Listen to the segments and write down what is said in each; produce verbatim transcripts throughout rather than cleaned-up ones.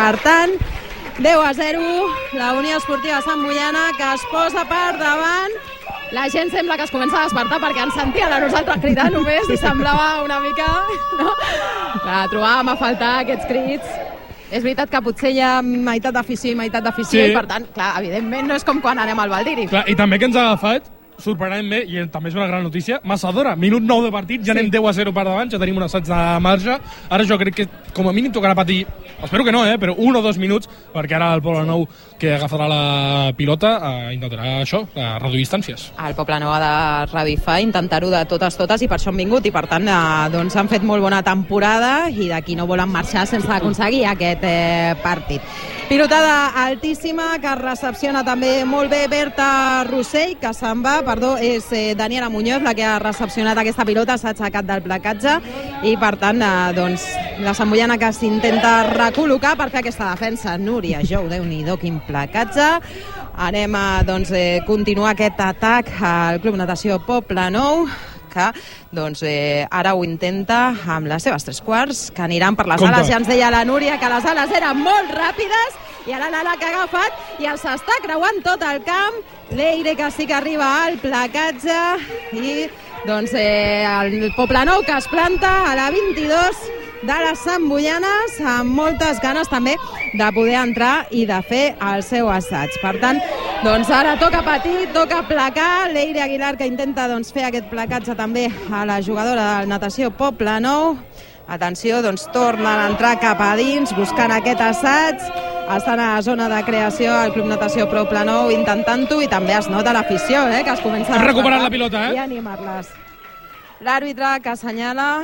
Per tant, deu a zero, la Unió Esportiva Sant Boiana, que es posa per davant. La gent sembla que es comença a despertar perquè ens sentien a nosaltres cridar només i semblava una mica... No? Clar, trobàvem a faltar aquests crits. És veritat que potser hi ha meitat d'afició i meitat d'afició, sí. I per tant, clar, evidentment no és com quan anem al Baldiri. Clar, i també que ens ha agafat, sorprenent bé, i també és una gran notícia, massa d'hora, minut nou de partit, ja sí. Anem deu a zero per davant, ja tenim un assaig de marge. Ara jo crec que com a mínim tocarà patir, espero que no, eh, però un o dos minuts, perquè ara el Poblenou, que agafarà la pilota, eh, intentarà això, eh, reduir distàncies. El Poblenou ha de revifar, intentar-ho de totes totes, i per això han vingut, i per tant eh, doncs han fet molt bona temporada, i d'aquí no volen marxar sense aconseguir aquest eh, partit. Pilotada altíssima, que recepciona també molt bé Berta Rossell, que se'n va, perdó, és eh, Daniela Muñoz la que ha recepcionat aquesta pilota, s'ha aixecat del placatge, i per tant, eh, doncs, la Sant Boiana que s'intenta recol·locar per fer aquesta defensa. Núria Jou, Déu-n'hi-do, quin placatge. Anem a doncs, eh, continuar aquest atac al Club Natació Poblenou, que doncs, eh, ara ho intenta amb les seves tres quarts, que aniran per les Compte. ales. Ja ens deia la Núria que les ales eren molt ràpides, i ara l'ala que ha agafat i els està creuant tot el camp. Leire, que sí que arriba al placatge, i doncs, eh, el Poblenou que es planta a la vint-i-dos de les Sant Boianes, amb moltes ganes també de poder entrar i de fer el seu assaig. Per tant, doncs ara toca patir, toca placar. Leire Aguilar, que intenta doncs, fer aquest placatge també a la jugadora del Natació Poblenou. Atenció, doncs tornen a entrar cap a dins, buscant aquest assaig. Estan a la zona de creació al Club Natació Poblenou intentant-ho, i també es nota l'afició, eh, que es comença a... Hem recuperat la pilota, eh? I animar-les. L'àrbitre que assenyala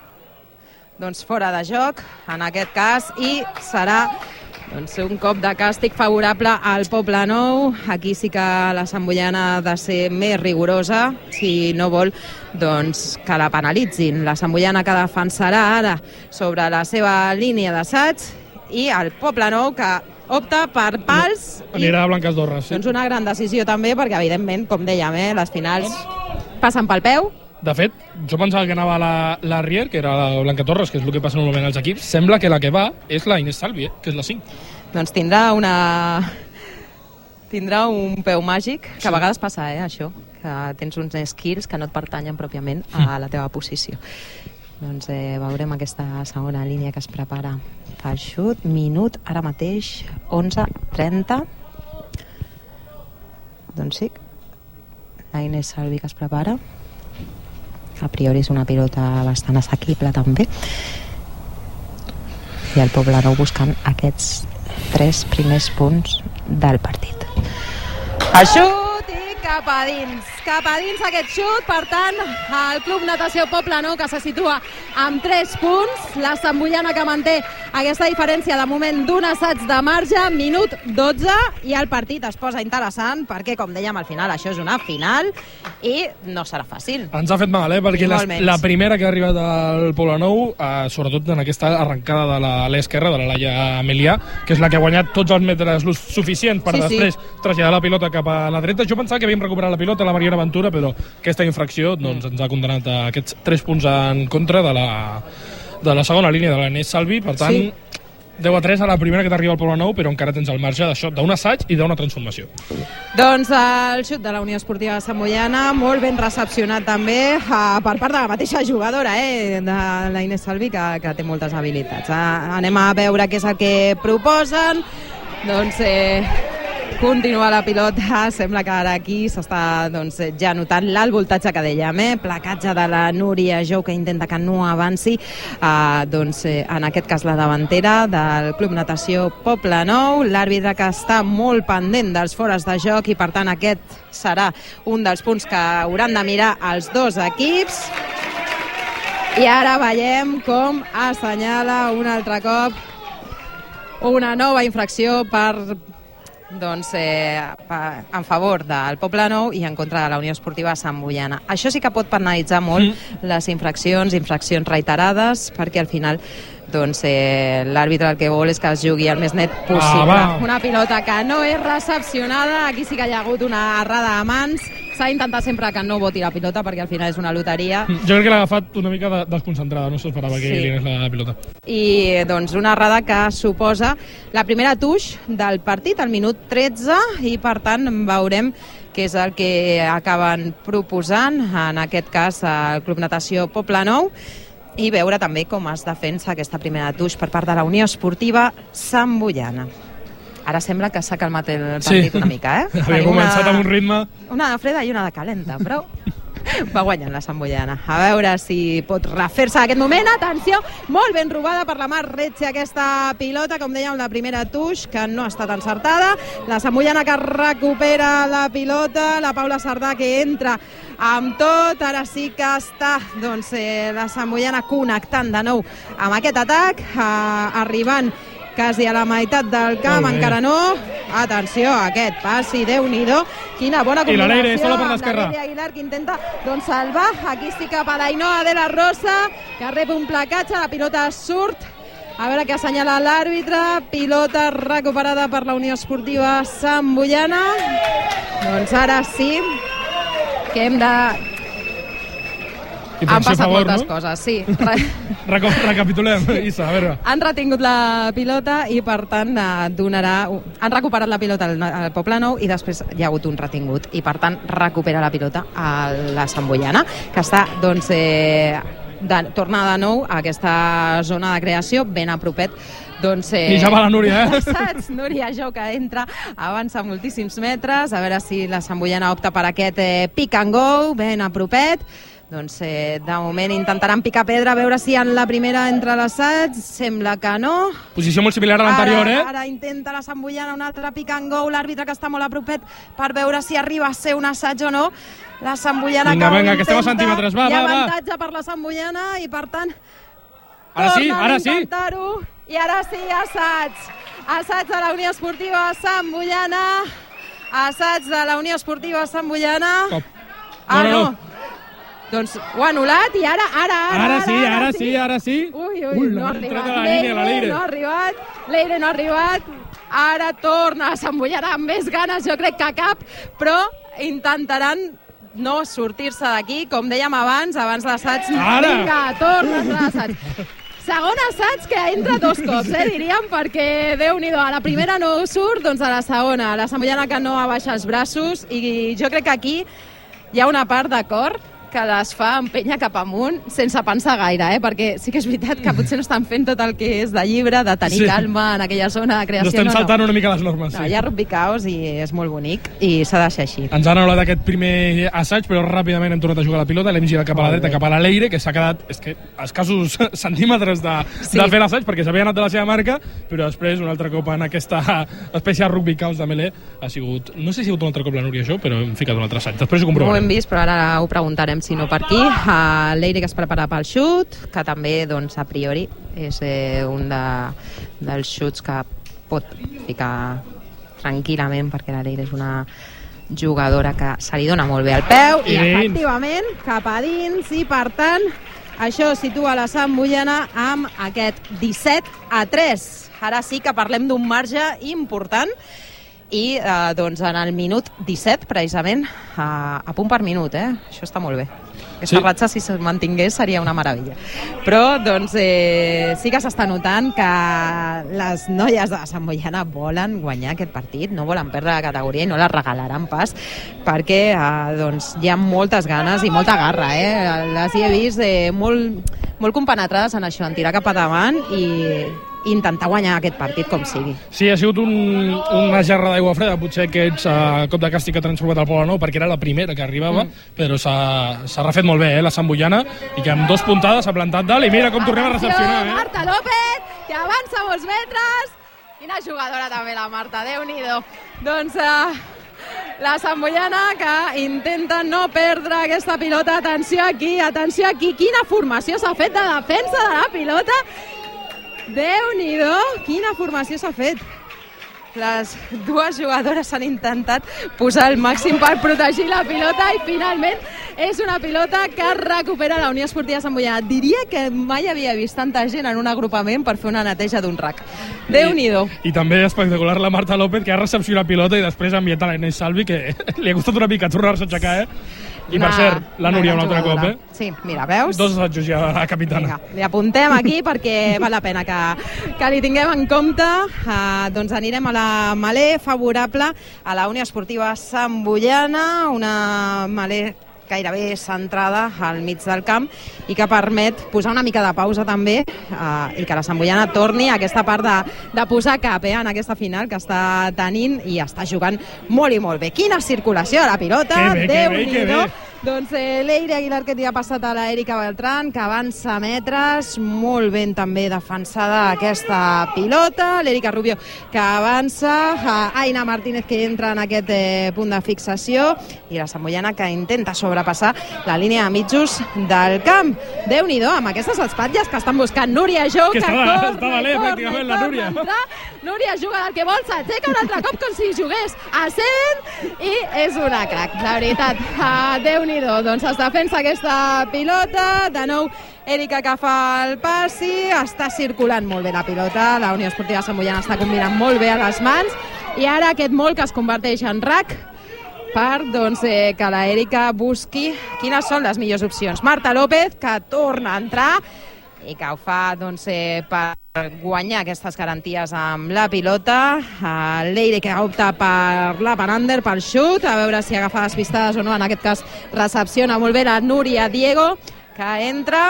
doncs fora de joc, en aquest cas, i serà doncs, un cop de càstig favorable al Poblenou. Aquí sí que la Sant Boiana ha de ser més rigorosa, si no vol doncs, que la penalitzin. La Sant Boiana que defensarà ara sobre la seva línia d'assaig, i el Poblenou que opta per pals. Anirà a Blanques d'Orra, sí. Doncs una gran decisió també, perquè evidentment, com dèiem, eh, les finals passen pel peu. De fet, jo pensava que anava la, la Rier, que era la Blanca Torres, que és el que passa normalment als equips. Sembla que la que va és la Inés Salvi, eh, que és la cinc. Doncs tindrà una... tindrà un peu màgic, que sí. A vegades passa, eh, això, que tens uns skills que no et pertanyen pròpiament a la teva posició. Doncs eh, veurem aquesta segona línia que es prepara pel xut. Minut, ara mateix, onze trenta. Doncs sí, la Inés Salvi que es prepara. A priori és una pilota bastant assequible també, i el Poblenou buscant aquests tres primers punts del partit. El xut i cap a dins, cap a dins aquest xut. Per tant, el Club Natació Poblenou que se situa amb tres punts, la Sant Boiana que manté aquesta diferència de moment d'un assaig de marge. Minut dotze, i el partit es posa interessant perquè, com dèiem, al final això és una final i no serà fàcil. Ens ha fet mal, eh? Perquè la, la primera que ha arribat al Poblenou, eh, sobretot en aquesta arrencada de l'esquerra, de la Laia Amelià, que és la que ha guanyat tots els metres suficients per sí, després sí. traslladar la pilota cap a la dreta. Jo pensava que havíem recuperat la pilota, la Mariana Ventura, però aquesta infracció doncs, mm. ens ha condemnat a aquests tres punts en contra de la, de la segona línia de l'Inés Salvi. Per tant, sí. deu a tres a la primera que t'arriba al Poblenou, però encara tens el marge d'això, d'un assaig i d'una transformació. Doncs el xut de la Unió Esportiva Sant Boiana, molt ben recepcionat també uh, per part de la mateixa jugadora, eh, de la Inés Salvi, que, que té moltes habilitats. Uh, anem a veure què és el que proposen. Doncs eh, continua la pilota, sembla que ara aquí s'està doncs, ja notant l'alt voltatge que dèiem, eh? Placatge de la Núria Jou, que intenta que no avanci, eh, doncs, eh, en aquest cas la davantera del Club Natació Poblenou, l'àrbitre que està molt pendent dels fores de joc, i per tant aquest serà un dels punts que hauran de mirar els dos equips. I ara veiem com assenyala un altre cop una nova infracció per doncs, eh, en favor del Poblenou i en contra de la Unió Esportiva Sant Boiana. Això sí que pot penalitzar molt mm. les infraccions, infraccions reiterades, perquè al final doncs, eh, l'àrbitre el que vol és que es jugui el més net possible. Ah, una pilota que no és recepcionada, aquí sí que hi ha hagut una errada de mans, s'ha d'intentar sempre que no voti la pilota perquè al final és una loteria. Jo crec que l'ha agafat una mica de, desconcentrada, no s'esperava que sí. li anés la pilota. I doncs una errada que suposa la primera touche del partit al minut tretze i per tant veurem què és el que acaben proposant, en aquest cas el Club Natació Poblenou, i veure també com es defensa aquesta primera touche per part de la Unió Esportiva Santboiana. Ara sembla que s'ha calmat el partit sí. una mica, eh? Havia començat una, amb un ritme... Una de freda i una de calenta, però va guanyant la Santboiana. A veure si pot refer-se aquest moment. Atenció, molt ben robada per la Mar Retxe aquesta pilota, com dèiem, la primera touche, que no ha estat encertada. La Santboiana que recupera la pilota, la Paula Sardà que entra amb tot, ara sí que està doncs, eh, la Santboiana connectant de nou amb aquest atac, eh, arribant quasi a la meitat del camp, encara no. Atenció, aquest passi, Déu-n'hi-do, quina bona combinació. I la Leire, sola per l'esquerra. La Aguilar que intenta doncs, salvar, aquí sí cap a l'Ainoa de la Rosa, que rep un placatge, la pilota surt, a veure què assenyala l'àrbitre, pilota recuperada per la Unió Esportiva Santboiana. Doncs ara sí que hem de... Han passat favor, moltes no? coses, sí. Re Recapitulem, Issa, a veure. Han retingut la pilota i, per tant, donarà... Han recuperat la pilota al, al Poblenou i després hi ha hagut un retingut. I, per tant, recupera la pilota a la Santboiana, que està, doncs, eh, de, torna de nou a aquesta zona de creació, ben a propet. Doncs, eh, I ja va la Núria, eh? Saps? Núria Jo, que entra, avança moltíssims metres, a veure si la Santboiana opta per aquest eh, pick and go, ben a propet. Doncs eh, de moment intentaran picar pedra, a veure si en la primera entra l'assaig, sembla que no. Posició molt similar a l'anterior, eh? Ara intenta la Santboiana un altre pick and go, l'àrbitre que està molt a propet per veure si arriba a ser un assaig o no. La Santboiana vinga, que vinga, ho que estem a centímetres, va, hi ha va, va. avantatge per la Santboiana i per tant ara sí, ara sí. I ara sí, assaig. Assaig de la Unió Esportiva Santboiana. Assaig de la Unió Esportiva Santboiana. Cop. Ah, no. no. Doncs ho ha anul·lat i ara, ara, ara... Ara sí, ara, ara sí, ara sí. Ui, ui, ui no ha arribat. La Leire, la Leire no ha arribat. Leire no ha arribat. Ara torna a Santboiana amb més ganes, jo crec que cap, però intentaran no sortir-se d'aquí, com dèiem abans, abans l'assaig. Ara! Vinga, torna a l'assaig. Segon assaig que entra dos cops, eh, diríem, perquè Déu-n'hi-do, a la primera no surt, doncs a la segona, la Santboiana que no abaixa els braços, i jo crec que aquí hi ha una part d'acord que les fa empènyer cap amunt sense pensar gaire, eh? Perquè sí que és veritat que potser no estan fent tot el que és de llibre, de tenir sí. calma en aquella zona de creació. No estem saltant no, no. una mica les normes. No, sí. Hi ha rugby caos i és molt bonic i s'ha de ser així. Ens han anul·lat aquest primer assaig, però ràpidament hem tornat a jugar la pilota, l'hem girat cap a la dreta, cap a la Leire, que s'ha quedat, és que escassos centímetres de, sí. de fer l'assaig, perquè s'havia anat de la seva marca, però després, un altre cop en aquesta espècie de rugby caos de Melé, ha sigut, no sé si ha sigut un altre cop la Núria Jo, però hem ficat un altre assaig. Després ho comprovarem. Ho hem vist, però ara ho preguntarem si no per aquí. Uh, Leire que es prepara pel xut, que també doncs, a priori és eh, un de, dels xuts que pot ficar tranquil·lament, perquè la Leire és una jugadora que se li dona molt bé el peu i, i efectivament cap a dins, i per tant això situa la Santboiana amb aquest disset a tres. Ara sí que parlem d'un marge important i eh, doncs en el minut disset precisament a, a punt per minut, eh? Això està molt bé. Aquesta sí. ratxa, si es mantingués, seria una meravella. Però, doncs, eh, sí que s'està notant que les noies de Santboiana volen guanyar aquest partit, no volen perdre la categoria i no la regalaran pas, perquè, eh, doncs, hi ha moltes ganes i molta garra, eh? Les hi he vist eh, molt, molt compenetrades en això, en tirar cap a davant i intentar guanyar aquest partit com sigui. Sí, ha sigut un, una gerra d'aigua freda, potser aquests uh, cop de càstig que ha transformat el Poblenou, perquè era la primera que arribava, mm. però s'ha refet molt bé, eh, la Santboiana, i que amb dos puntades s'ha plantat dalt, i mira com tornem a recepcionar. Eh? Marta López, que avança molts metres, quina jugadora també la Marta, Déu-n'hi-do. Doncs uh, la Santboiana que intenta no perdre aquesta pilota, atenció aquí, atenció aquí, quina formació s'ha fet de defensa de la pilota. Déu-n'hi-do, quina formació s'ha fet. les dues jugadores han intentat posar el màxim per protegir la pilota i finalment és una pilota que recupera la Unió Esportiva Sant Boiana. Diria que mai havia vist tanta gent en un agrupament per fer una neteja d'un rack. Déu-n'hi-do. I, I també espectacular la Marta López, que ha recepcionat la pilota i després ha enviat a l'Inés Salvi, que li ha costat una mica tornar-se a aixecar, eh? I per cert, la Núria un altre cop, eh? Sí, mira, veus? Dos assajos ja a la capitana. Vinga, li apuntem aquí perquè val la pena que, que li tinguem en compte. Uh, doncs anirem a la Malé favorable a la Unió Esportiva Sant Boiana, una Malé gairebé centrada al mig del camp i que permet posar una mica de pausa també uh, i que la Sant Boiana torni a aquesta part de, de posar cap eh, en aquesta final que està tenint i està jugant molt i molt bé. Quina circulació de la pilota, Déu-n'hi-do. Doncs eh, l'Eire Aguilar, que t'hi ha passat a l'Erika Beltrán, que avança metres, molt ben també defensada aquesta pilota, l'Erika Rubio que avança, eh, Aina Martínez que entra en aquest eh, punt de fixació i la Sant Boiana que intenta sobrepassar la línia de mitjos del camp. Déu-n'hi-do, amb aquestes espatlles que estan buscant Núria Jo, que, que corre, està valer, pràcticament la Núria. Núria juga del que vol, s'aixeca un altre cop com si jugués a cent i és una crac, la veritat. Uh, Déu-n'hi-do, doncs es defensa aquesta pilota, de nou Erika que fa el passi, està circulant molt bé la pilota, la Unió Esportiva Sant Boiana està combinant molt bé a les mans i ara aquest molt que es converteix en rack per doncs, eh, que la Erika busqui quines són les millors opcions. Marta López, que torna a entrar i que ho fa doncs, eh, per guanyar aquestes garanties amb la pilota. Uh, Leire que opta per la Panander, pel xut, a veure si agafa les pistades o no, en aquest cas recepciona molt bé la Núria Diego, que entra.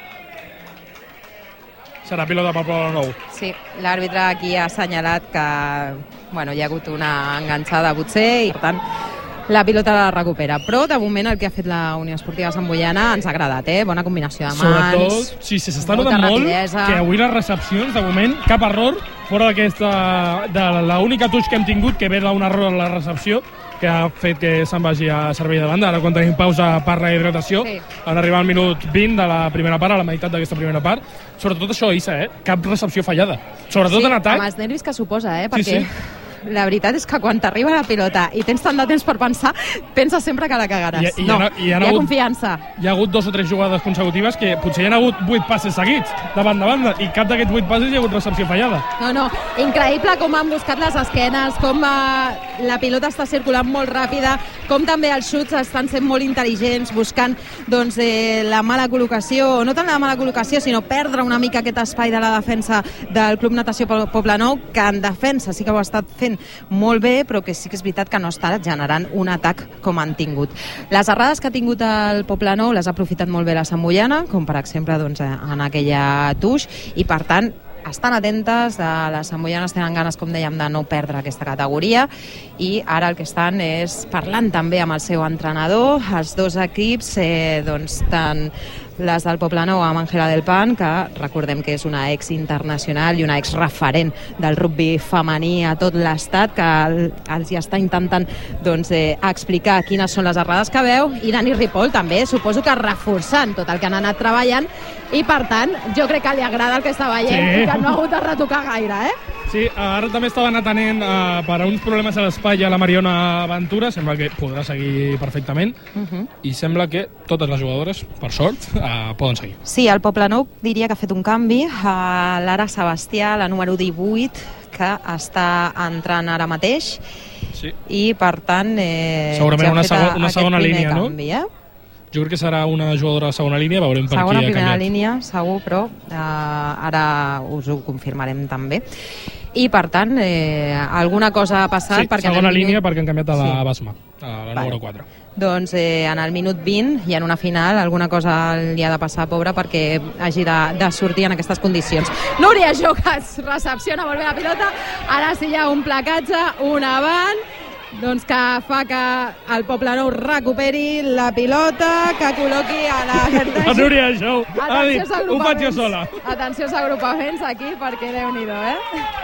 Serà pilota per Pobla Nou. Sí, l'àrbitre aquí ha assenyalat que bueno, hi ha hagut una enganxada potser i per tant la pilota la recupera, però de moment el que ha fet la Unió Esportiva Sant Boiana ens ha agradat, eh? Bona combinació de mans. Sobretot, sí, sí, s'està notant molt que avui les recepcions, de moment, cap error, fora d'aquesta, de l'única touch que hem tingut, que ve d'un error a la recepció, que ha fet que se'n vagi a servei de banda. Ara quan tenim pausa per la hidratació, sí. En arribar al minut vint de la primera part, a la meitat d'aquesta primera part, sobretot això, Issa, eh? Cap recepció fallada. Sobretot sí, en atac. Amb els nervis que suposa, eh? Perquè... Sí, sí. La veritat és que quan t'arriba la pilota i tens tant de temps per pensar, penses sempre que la cagaràs. I, i no, ha, i hi ha hagut, confiança. Hi ha hagut dos o tres jugades consecutives que potser hi ha hagut vuit passes seguits davant de banda i cap d'aquests vuit passes hi ha hagut recepció fallada. No, no, increïble com han buscat les esquenes, com uh, la pilota està circulant molt ràpida, com també els xuts estan sent molt intel·ligents, buscant doncs, eh, la mala col·locació, no tant la mala col·locació, sinó perdre una mica aquest espai de la defensa del Club Natació Poblenou, que en defensa sí que ho ha estat fent molt bé, però que sí que és veritat que no està generant un atac com han tingut. Les errades que ha tingut el Poblenou les ha aprofitat molt bé la Sant Boiana, com per exemple doncs, en aquella touch, i per tant estan atentes, les samboianes tenen ganes, com dèiem, de no perdre aquesta categoria i ara el que estan és parlant també amb el seu entrenador, els dos equips, eh, doncs tant les del Poblenou amb Àngela del Pan, que recordem que és una ex internacional i una ex referent del rugby femení a tot l'estat, que els hi està intentant doncs, eh, explicar quines són les errades que veu, i Dani Ripoll també, suposo que reforçant tot el que han anat treballant, i per tant jo crec que li agrada el que està veient, sí. I que no ha hagut de retocar gaire, eh? Sí, ara també estaven atenent uh, per a uns problemes a l'espai a la Mariona Ventura, sembla que podrà seguir perfectament, uh -huh. i sembla que totes les jugadores, per sort, uh, poden seguir. Sí, el Poblenou diria que ha fet un canvi, uh, l'Ara Sebastià, la número divuit, que està entrant ara mateix, sí. I per tant eh, segurament ja una, segon, una segona línia, canvi, no? Eh? Jo crec que serà una jugadora de segona línia, veurem per segona, qui ha canviat. Segona, primera línia, segur, però uh, ara us ho confirmarem també. I per tant, eh, alguna cosa ha passat. Sí, perquè segona minut... línia perquè han canviat a la sí. Basma, a la vale. número quatre. Doncs eh, en el minut vint i en una final alguna cosa li ha de passar, pobra, perquè hagi de, de sortir en aquestes condicions. Núria Jogas recepciona molt bé la pilota, ara sí hi ha un placatge, un avant, doncs que fa que el Poblenou recuperi la pilota, que col·loqui a la Gertesi. La Núria Jo ha dit, ho faig jo sola. Atenció als agrupaments aquí, perquè Déu-n'hi-do, eh?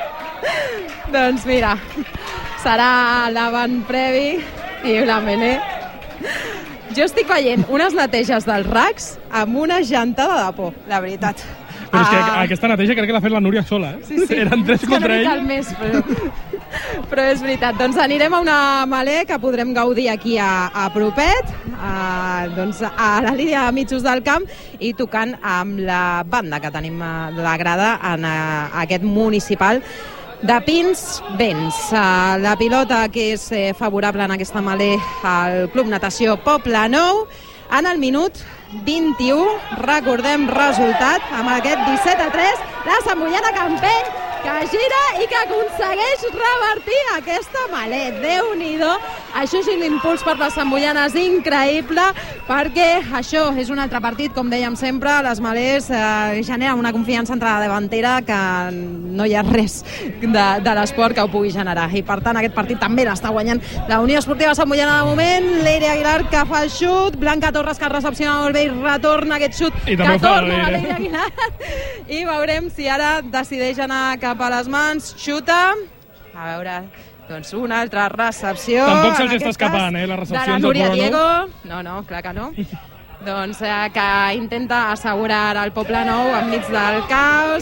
Doncs mira, serà l'avant previ i la melé. Jo estic veient unes neteges dels racks amb una gentada de por, la veritat. Però és que aquesta neteja crec que l'ha fet la Núria sola, eh? Sí, sí. Eren tres contra ell. ell. Més, però... però és veritat. Doncs anirem a una Malé que podrem gaudir aquí a, a propet, a, doncs a la línia de mitjos del camp i tocant amb la banda que tenim a la grada en a, a aquest municipal de Pins Vents. La pilota que és favorable en aquesta Malé al Club Natació Poblenou en el minut vint-i-u, recordem resultat amb aquest disset a tres, la Santboiana Campeny que gira i que aconsegueix revertir aquesta Malé. Déu-n'hi-do, això és l'impuls per les santboianes increïble, perquè això és un altre partit, com dèiem sempre, les Malés eh, generen una confiança entre la davantera que no hi ha res de, de l'esport que ho pugui generar, i per tant aquest partit també l'està guanyant la Unió Esportiva Santboiana de moment. Leire Aguilar que fa el xut, Blanca Torres que recepciona molt bé i retorna aquest xut que torna a Leire Aguilar i veurem si ara decideix anar cap a les mans, xuta, a veure, doncs una altra recepció. Tampoc se'ls està escapant, eh, les recepcions de la Núria Diego. No, no, clar que no. Doncs eh, que intenta assegurar el Poblenou enmig del caos.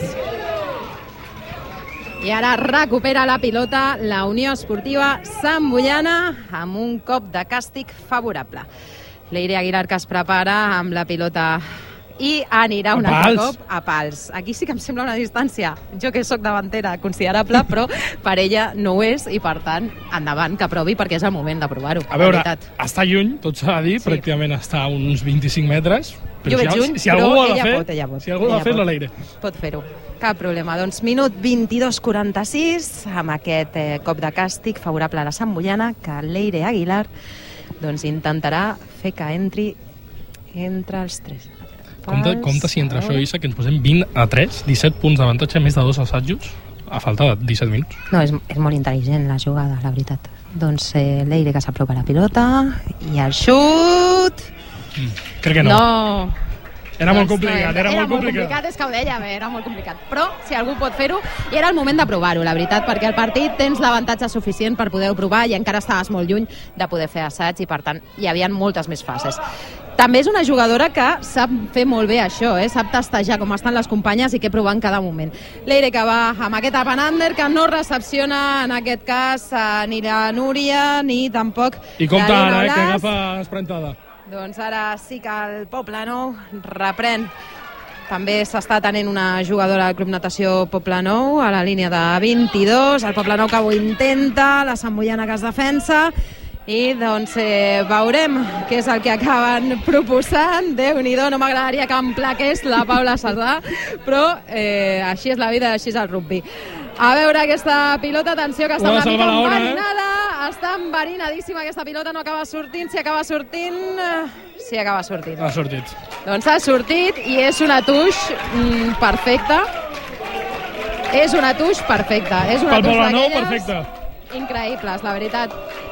I ara recupera la pilota la Unió Esportiva Santboiana amb un cop de càstig favorable. Leire Aguilar que es prepara amb la pilota i anirà un altre cop a pals. Aquí sí que em sembla una distància, jo que sóc davantera, considerable, però per ella no ho és i per tant endavant que provi perquè és el moment de provar-ho. A veure, està lluny, tot s'ha de dir, sí. Pràcticament està a uns vint-i-cinc metres. Jo veig lluny, si però algú ella fer, pot, ella pot. Si algú ho ha fet, la Leire. Pot fer-ho, cap problema. Doncs minut vint-i-dos quaranta-sis, amb aquest eh, cop de càstig favorable a la Santboiana, que Leire Aguilar doncs intentarà fer que entri entre els tres. Compte, compte si entre això, Isa, que ens posem vint a tres, disset punts d'avantatge, més de dos assajos, a falta de disset minuts. No, és, és molt intel·ligent la jugada, la veritat. Doncs eh, Leire que s'apropa a la pilota, i el xut... Mm, crec que no. No. Era molt complicat, era, era molt molt complicat. complicat, és que ho deia, bé, era molt complicat. Però si algú pot fer-ho, i era el moment de provar-ho, la veritat, perquè el partit tens l'avantatge suficient per poder-ho provar i encara estaves molt lluny de poder fer assaig i per tant hi havia moltes més fases. També és una jugadora que sap fer molt bé això, eh? Sap tastejar com estan les companyes i què provar en cada moment. Leire que va amb aquest Apanander que no recepciona en aquest cas ni la Núria ni tampoc I compte ara, eh, que agafa esprentada. Doncs ara sí que el Poblenou reprèn. També s'està tenint una jugadora del Club Natació Poblenou a la línia de vint-i-dos. El Poblenou que ho intenta, la Santboiana que es defensa. I doncs eh, veurem què és el que acaben proposant. Déu-n'hi-do, no m'agradaria que em plaqués la Paula Sardà, però eh, així és la vida, així és el rugby. A veure aquesta pilota, atenció, que està una mica enverinada, eh? Està enverinadíssima aquesta pilota, no acaba sortint, si acaba sortint... Sí, acaba sortint. Ha sortit. Doncs ha sortit i és una touch mm, perfecta. És una touch perfecta. És una touch d'aquelles perfecta. Increïbles, la veritat.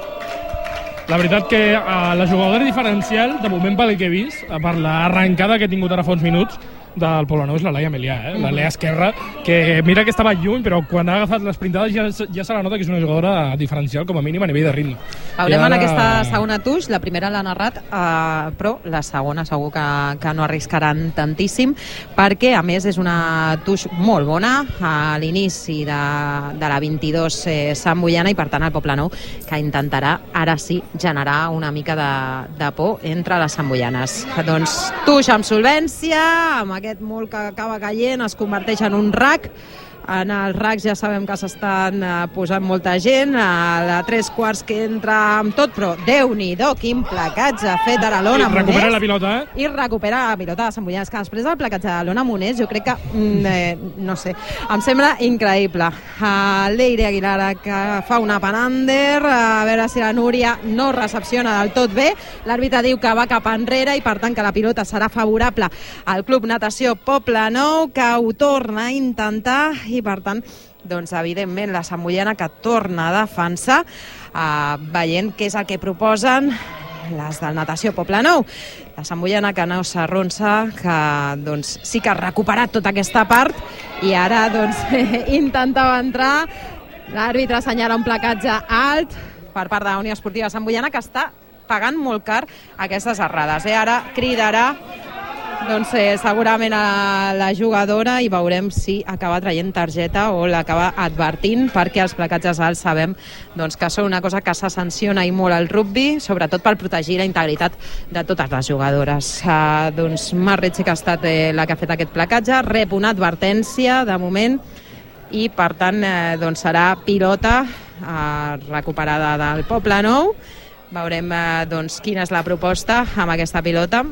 La veritat que uh, la jugadora diferencial, de moment pel que he vist, per l'arrencada que he tingut ara fa uns minuts, del Poblenou és la Laia Melià, eh? La Lea Esquerra, que mira que estava lluny, però quan ha agafat les printades ja, ja se la nota que és una jugadora diferencial, com a mínim a nivell de ritme. Veurem ara... en aquesta segona touch, la primera l'ha narrat, eh, però la segona segur que, que no arriscaran tantíssim, perquè a més és una touch molt bona a l'inici de, de la vint-i-dos eh, Santboiana, i per tant el Poblenou que intentarà ara sí generar una mica de, de por entre les santboianes. Doncs touch amb solvència, amb aquest molt que acaba caient, es converteix en un rack. En els racks ja sabem que s'estan posant molta gent, a la tres quarts que entra amb tot, però Déu-n'hi-do, quin placatge ha fet ara l'Ona Monés. I recupera la pilota, eh? I recupera la pilota de Santboiana. Que després del placatge de l'Ona Monés, jo crec que, eh, no sé, em sembla increïble. Uh, Leire Aguilar que fa una Apanander, a veure si la Núria no recepciona del tot bé. L'àrbitre diu que va cap enrere i per tant que la pilota serà favorable al Club Natació Poblenou, que ho torna a intentar, i per tant, doncs evidentment la Santboiana que torna a defensar, eh, veient què és el que proposen les del Natació Poblenou. La Santboiana que no s'arronsa, que doncs sí que ha recuperat tota aquesta part i ara doncs intentava entrar. L'àrbitre assenyala un placatge alt per part de la Unió Esportiva Santboiana, que està pagant molt car aquestes errades. Eh? Ara cridarà doncs eh, segurament a la jugadora i veurem si acaba traient targeta o l'acaba advertint, perquè els placatges alts sabem doncs, que són una cosa que se sanciona i molt al rugby, sobretot per protegir la integritat de totes les jugadores. Uh, doncs Mar Retxe, que ha estat eh, la que ha fet aquest placatge, rep una advertència de moment i per tant eh, doncs serà pilota eh, recuperada del Poblenou. Veurem eh, doncs, quina és la proposta amb aquesta pilota.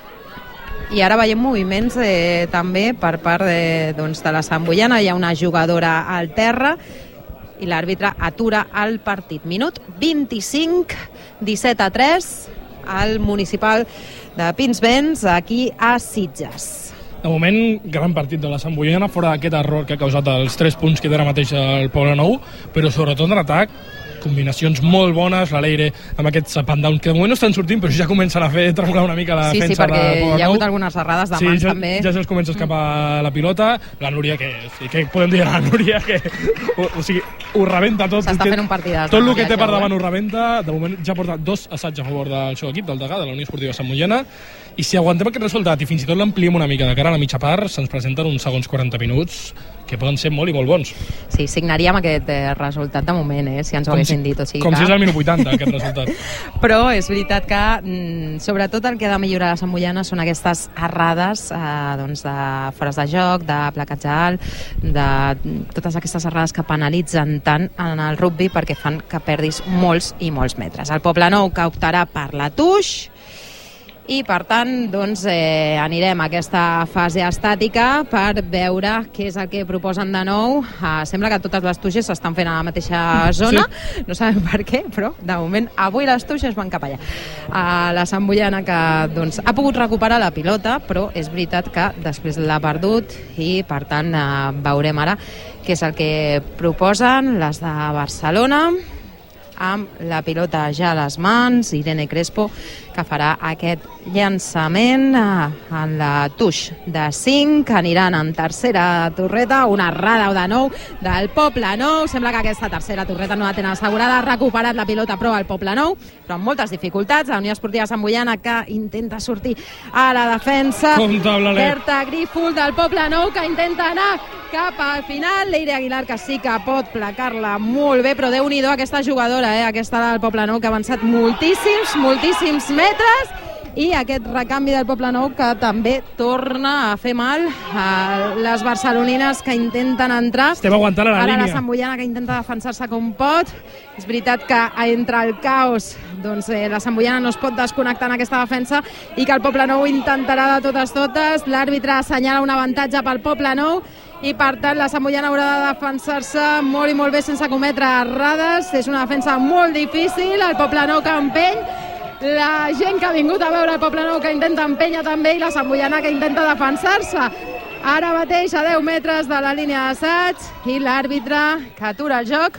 I ara veiem moviments eh, també per part de, doncs, de la Santboiana. Hi ha una jugadora al terra i l'àrbitre atura el partit. Minut vint-i-cinc, disset a tres, al municipal de Pinsbens, aquí a Sitges. De moment, gran partit de la Santboiana, fora d'aquest error que ha causat els tres punts que té ara mateix el Poblenou, però sobretot en atac, combinacions molt bones, la Leire amb aquests up and down, que de moment no estan sortint, però ja comencen a fer tremolar una mica la sí, defensa sí, de Poblenou. Sí, perquè hi ha hagut algunes errades de mans, sí, ja, també. Ja se'ls comença a escapar mm. la pilota. La Núria, que sí, que podem dir a la Núria, que o, o sigui, ho rebenta tot. S'està fent un partidàs. Tot el que té per davant ho rebenta. De moment ja porta dos assaigs a favor del seu equip, del Degà, de la Unió Esportiva Santboiana. I si aguantem aquest resultat i fins i tot l'ampliem una mica de cara a la mitja part, se'ns presenten uns segons quaranta minuts que poden ser molt i molt bons. Sí, signaríem aquest eh, resultat de moment, eh, si ens ho haguessin si, dit. O sigui, com que... si és al minut vuitanta, aquest resultat. Però és veritat que, mm, sobretot, el que ha de millorar la Santboiana són aquestes errades eh, doncs de fores de joc, de placatge alt, de totes aquestes errades que penalitzen tant en el rugby perquè fan que perdis molts i molts metres. El Poblenou, que optarà per la touche, i per tant doncs, eh, anirem a aquesta fase estàtica per veure què és el que proposen de nou. Eh, sembla que totes les touches s'estan fent a la mateixa zona, sí. No sabem per què, però de moment avui les touches van cap allà. Eh, la Santboiana, que doncs, ha pogut recuperar la pilota, però és veritat que després l'ha perdut i per tant eh, veurem ara què és el que proposen les de Barcelona, amb la pilota ja a les mans. Irene Crespo, que farà aquest llançament en la touche de cinc, aniran en tercera torreta, una errada de nou del Poblenou. Sembla que aquesta tercera torreta no la tenen assegurada. Ha recuperat la pilota però el Poblenou, però amb moltes dificultats. La Unió Esportiva Santboiana, que intenta sortir a la defensa. Berta Grífol del Poblenou, que intenta anar cap al final. Leire Aguilar, que sí que pot placar-la molt bé, però Déu-n'hi-do aquesta jugadora, eh? aquesta del Poblenou, que ha avançat moltíssims, moltíssims metres, i aquest recanvi del Poblenou que també torna a fer mal a les barcelonines, que intenten entrar. Estem aguantant a la Ara línia. La Santboiana, que intenta defensar-se com pot. És veritat que entre el caos doncs, eh, la Santboiana no es pot desconnectar en aquesta defensa i que el Poblenou intentarà de totes totes. L'àrbitre assenyala un avantatge pel Poblenou i per tant la Santboiana haurà de defensar-se molt i molt bé sense cometre errades. És una defensa molt difícil. El Poblenou que empeny, la gent que ha vingut a veure el Poblenou que intenta empènyer també, i la Santboiana que intenta defensar-se. Ara mateix a deu metres de la línia d'assaig, i l'àrbitre que atura el joc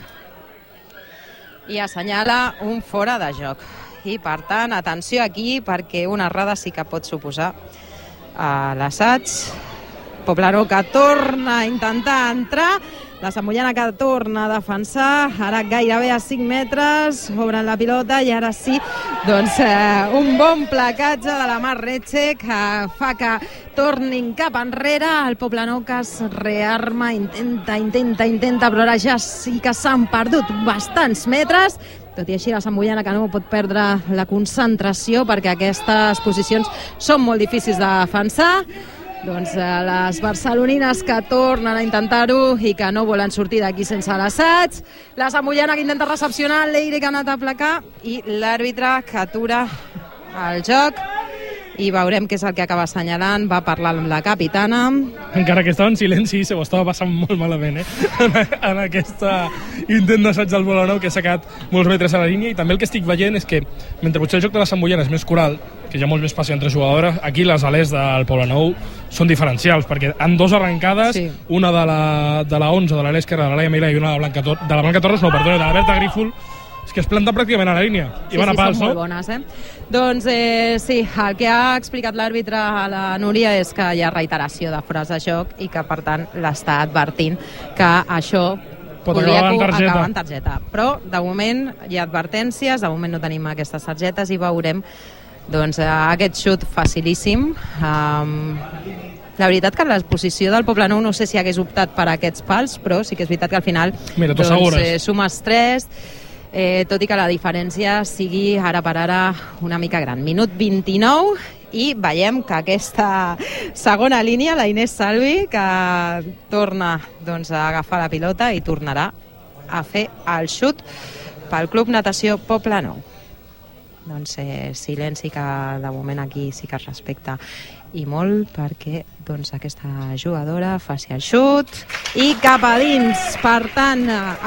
i assenyala un fora de joc. I per tant, atenció aquí, perquè una errada sí que pot suposar a l'assaig. Poblenou que torna a intentar entrar, la Santboiana que torna a defensar, ara gairebé a cinc metres, obren la pilota i ara sí, doncs eh, un bon placatge de la Mar Retxe que fa que tornin cap enrere. El Poblenou que es rearma, intenta, intenta, intenta, però ara ja sí que s'han perdut bastants metres. Tot i així, la Santboiana que no pot perdre la concentració, perquè aquestes posicions són molt difícils de defensar. Doncs eh, les barcelonines que tornen a intentar-ho i que no volen sortir d'aquí sense l'assaig. La Santboiana que intenta recepcionar, l'Eire que ha anat a placar, i l'àrbitre que atura el joc. I veurem què és el que acaba assenyalant. Va parlar amb la capitana. Encara que estava en silenci, se ho estava passant molt malament, eh? en aquest intent d'assaig del Poblenou, que s'ha quedat molts metres a la línia. I també el que estic veient és que, mentre potser el joc de la Santboiana és més coral, que hi ha molt més passió entre jugadores, aquí les alers del Poblenou són diferencials, perquè han dos arrencades, sí. Una de la, de la onze, de l'ala esquerra, de la Laia Mila, i una de la Blanca, Tor de la Blanca Torres, no, perdó, de la Berta Grífol, és que es planta pràcticament a la línia i sí, van a sí, pals, són no? molt bones, eh? Doncs eh, sí, el que ha explicat l'àrbitre a la Núria és que hi ha reiteració de fores de joc i que per tant l'està advertint que això pot acabar en targeta. acabar en targeta. Però de moment hi ha advertències, de moment no tenim aquestes targetes i veurem doncs aquest xut facilíssim. Um, la veritat que la posició del Poblenou no sé si hagués optat per aquests pals, però sí que és veritat que al final Mira, doncs, eh, sumes tres, eh, tot i que la diferència sigui ara per ara una mica gran. Minut vint-i-nou i veiem que aquesta segona línia, la Inés Salvi, que torna doncs, a agafar la pilota i tornarà a fer el xut pel Club Natació Poblenou. Doncs eh, silenci, que de moment aquí sí que es respecta i molt, perquè doncs, aquesta jugadora faci el xut i cap a dins. Per tant,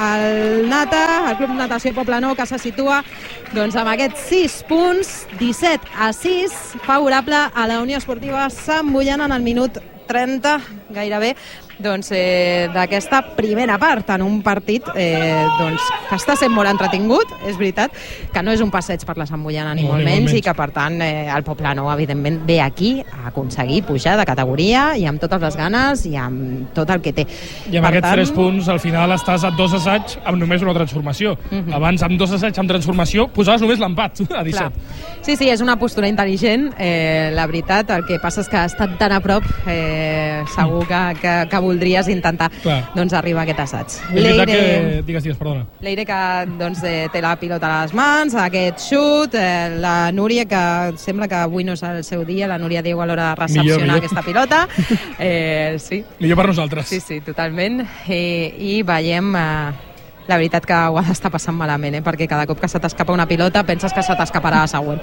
el Nata, el Club Natació Poblenou, que se situa doncs, amb aquests sis punts, disset a sis, favorable a la Unió Esportiva Sant Boiana en el minut trenta, gairebé, doncs, eh, d'aquesta primera part, en un partit eh, doncs, que està sent molt entretingut. És veritat que no és un passeig per la Sant Boiana ni no, molt menys, menys, i que per tant eh, el Poblenou evidentment ve aquí a aconseguir pujar de categoria i amb totes les ganes i amb tot el que té. I amb per aquests tant... tres punts al final estàs a dos assaigs amb només una transformació. Uh -huh. Abans amb dos assaigs amb transformació posaves només l'empat a disset. Clar. Sí, sí, és una postura intel·ligent, eh, la veritat. El que passa és que ha estat tan a prop, eh, segur que, que, que voldries intentar doncs, arribar a aquest assaig. Leire, que... digues, digues, perdona. Leire, que doncs, eh, té la pilota a les mans, aquest xut, eh, la Núria, que sembla que avui no és el seu dia, la Núria Diego a l'hora de recepcionar millor, millor. aquesta pilota. Eh, sí. Millor per nosaltres. Sí, sí, totalment. Eh, I veiem... Eh, la veritat que ho ha d'estar passant malament, eh, perquè cada cop que se t'escapa una pilota penses que se t'escaparà la següent.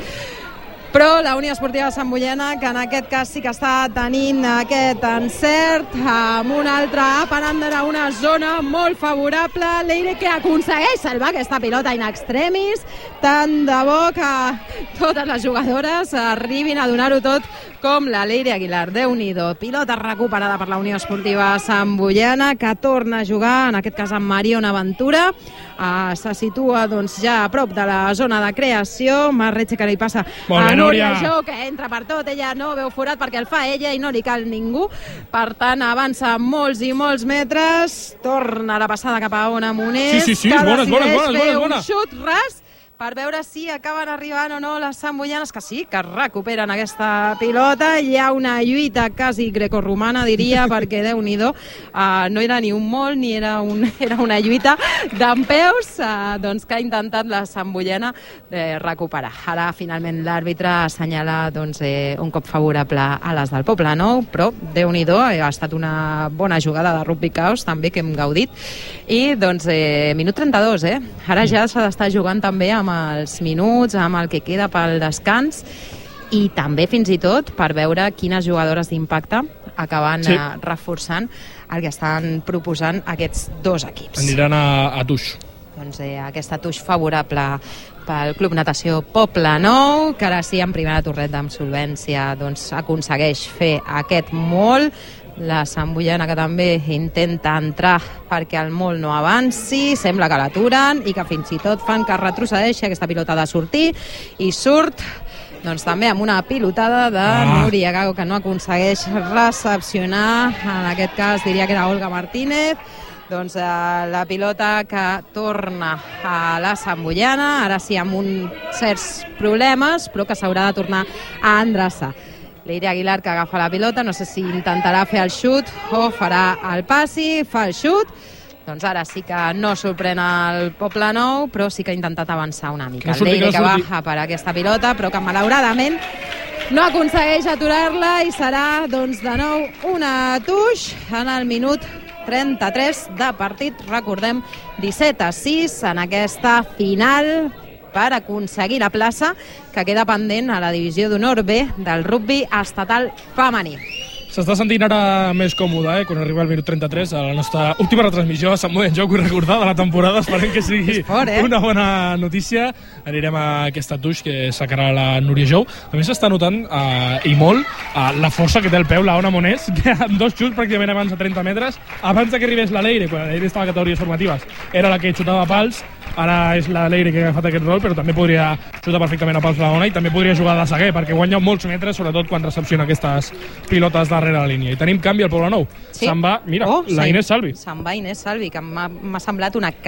Però la Unió Esportiva de Sant Boiana, que en aquest cas sí que està tenint aquest encert, amb un altre aparant a una zona molt favorable. Leire, que aconsegueix salvar aquesta pilota in extremis. Tant de bo que totes les jugadores arribin a donar-ho tot com la Leire Aguilar. Déu-n'hi-do. Pilota recuperada per la Unió Esportiva Sant Boiana, que torna a jugar, en aquest cas amb Mariona Ventura. Uh, se situa doncs, ja a prop de la zona de creació. Marretxe, que li passa bon, a Núria Jou, que entra per tot. Ella no veu forat perquè el fa ella i no li cal ningú. Per tant, avança molts i molts metres. Torna la passada cap a Ona Monés. Sí, sí, sí, que és bona, és bona, és bona, fer és bona. un xut ras per veure si acaben arribant o no les Sant Boianes, que sí, que recuperen aquesta pilota. Hi ha una lluita quasi grecorromana, diria, perquè Déu-n'hi-do, uh, no era ni un molt ni era, un, era una lluita dempeus, uh, doncs, que ha intentat la Sant Boiana eh, recuperar. Ara, finalment, l'àrbitre assenyala doncs, eh, un cop favorable a les del Poblenou, però Déu-n'hi-do, eh, ha estat una bona jugada de rugby caos, també, que hem gaudit. I, doncs, eh, minut trenta-dos, eh? Ara ja s'ha d'estar jugant també amb els minuts, amb el que queda pel descans, i també fins i tot per veure quines jugadores d'impacte acaben sí. eh, reforçant el que estan proposant aquests dos equips. Aniran a, a tuix. Doncs eh, aquesta tuix favorable pel Club Natació Poblenou, que ara sí, en primera torreta amb solvència, doncs aconsegueix fer aquest molt. La Sant Boiana, que també intenta entrar perquè el molt no avanci, sembla que l'aturen i que fins i tot fan que retrocedeixi aquesta pilota de sortir, i surt doncs també amb una pilotada de ah. Núria Gago, que no aconsegueix recepcionar, en aquest cas diria que era Olga Martínez. Doncs eh, la pilota que torna a la Sant Boiana, ara sí amb uns certs problemes, però que s'haurà de tornar a endreçar. Leire Aguilar, que agafa la pilota, no sé si intentarà fer el xut o farà el passi, fa el xut. Doncs ara sí que no sorprèn el Poblenou, però sí que ha intentat avançar una mica. No surti, Leire, que, no que baja per aquesta pilota, però que malauradament no aconsegueix aturar-la, i serà doncs de nou una tuix en el minut trenta-tres de partit. Recordem, disset a sis en aquesta final per aconseguir la plaça que queda pendent a la divisió d'honor B del rugby estatal femení. S'està sentint ara més còmode, eh, quan arriba el minut trenta-tres, a la nostra última retransmissió a Sant Boi en Joc, vull recordar, de la temporada. Esperem que sigui fort, eh? una bona notícia. Anirem a aquesta tuix que sacarà la Núria Jou. També s'està notant, eh, i molt, eh, la força que té el peu la Ona Monés, que amb dos xuts pràcticament abans de trenta metres, abans de que arribés la Leire, quan la Leire estava a categories formatives, era la que xutava pals. Ara és la Leire que ha agafat aquest rol, però també podria xutar perfectament a pals la Ona, i també podria jugar de seguer, perquè guanya molts metres, sobretot quan recepciona aquestes pilotes darrere la línia. I tenim canvi al Poblenou. Sí? Se'n va, mira, oh, la sí. Inés Salvi. Se'n va Inés Salvi, que m'ha semblat una crack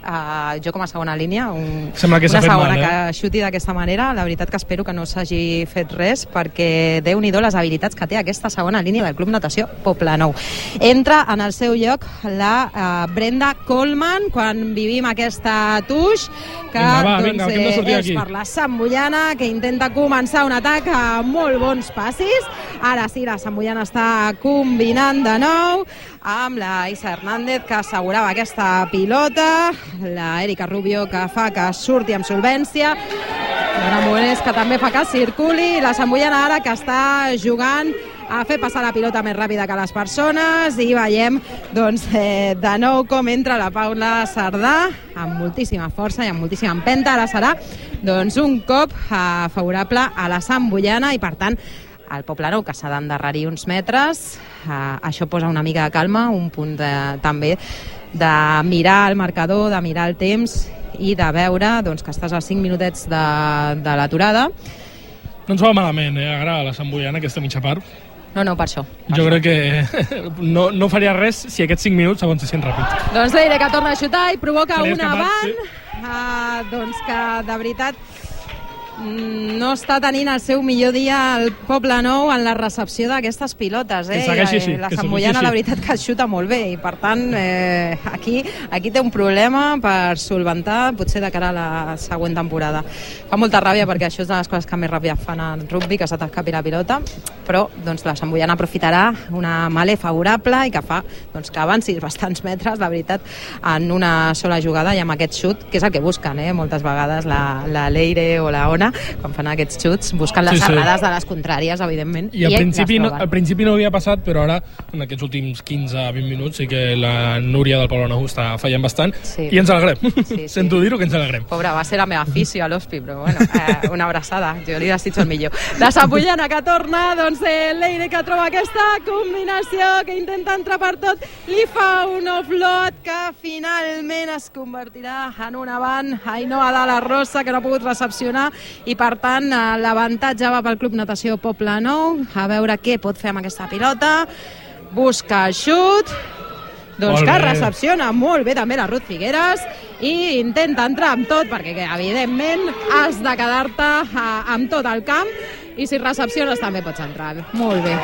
uh, jo com a segona línia, un, una segona mal, eh? que xuti d'aquesta manera, la veritat que espero que no s'hagi fet res, perquè Déu-n'hi-do les habilitats que té aquesta segona línia del Club Natació Poblenou. Entra en el seu lloc la uh, Brenda Coleman, quan vivim aquesta tuix, que vinga, va, doncs, vinga, que hem de sortir és aquí. per la Santboiana, que intenta començar un atac amb molt bons passis. Ara sí, la Santboiana està combinant de nou amb la Isa Hernández, que assegurava aquesta pilota, la Erika Rubio, que fa que surti amb solvència, la Morenés, que també fa que circuli, la Santboiana ara, que està jugant a fer passar la pilota més ràpida que les persones, i veiem doncs, eh, de nou com entra la Paula Sardà amb moltíssima força i amb moltíssima empenta. Ara serà doncs, un cop eh, favorable a la Santboiana, i per tant el Poblenou, que s'ha d'endarrerir uns metres, eh, això posa una mica de calma, un punt de, també de mirar el marcador, de mirar el temps i de veure doncs, que estàs a cinc minutets de, de l'aturada. No ens va malament, eh, agrada la Santboiana aquesta mitja part. No, no, per això. Per jo això. crec que no, no faria res si aquests cinc minuts s'agontessin ràpid. Doncs Leire, que torna a xutar i provoca un avant, sí. uh, doncs que de veritat no està tenint el seu millor dia el Poblenou en la recepció d'aquestes pilotes. Eh? Que segueixi així. La Santboiana, la veritat, que xuta molt bé, i per tant eh, aquí, aquí té un problema per solventar, potser de cara a la següent temporada. Fa molta ràbia, perquè això és de les coses que més ràbia fan en rugby, que se t'escapi la pilota, però doncs, la Santboiana aprofitarà una male favorable i que fa doncs, que avancis bastants metres, la veritat, en una sola jugada i amb aquest xut, que és el que busquen, eh? Moltes vegades la, la Leire o la Ona, quan fan aquests xuts, busquen les sí, errades sí. de les contràries, evidentment, i, al, i principi no, al principi no havia passat, però ara, en aquests últims quinze a vint minuts, sí que la Núria del Poblenou està fallant bastant, sí. i ens alegrem. Sí, sí. Sento dir-ho, que ens alegrem. Pobra, va ser la meva afició a l'Hospi, però bueno, eh, una abraçada, jo li desitjo el millor. La Santboiana, que torna, doncs eh, Leire, que troba aquesta combinació, que intenta entrar per tot, li fa un offload que finalment es convertirà en un avant. Ainhoa de la Rosa, que no ha pogut recepcionar, i per tant l'avantatge va pel Club Natació Poblenou. A veure què pot fer amb aquesta pilota. Busca el xut, doncs que recepciona molt bé també la Ruth Figueres, i intenta entrar amb tot, perquè evidentment has de quedar-te amb tot el camp, i si recepciones també pots entrar. Molt bé.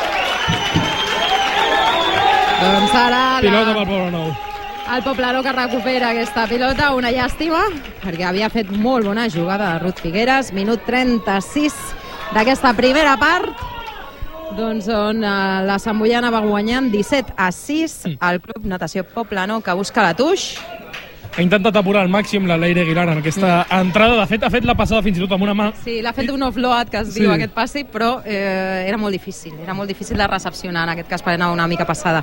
Doncs ara pilota pel Poblenou. El Poblenou, que recupera aquesta pilota, una llàstima, perquè havia fet molt bona jugada de Ruth Figueres. Minut trenta-sis d'aquesta primera part, doncs on uh, la Santboiana va guanyant disset a sis al Club Natació Poblenou, que busca la tuix. Ha intentat apurar al màxim la Leire Aguilar en aquesta mm. entrada. De fet, ha fet la passada fins i tot amb una mà. Sí, l'ha fet un offload, que es sí. diu aquest passi, però eh, era molt difícil. Era molt difícil de recepcionar, en aquest cas, per anar una mica passada.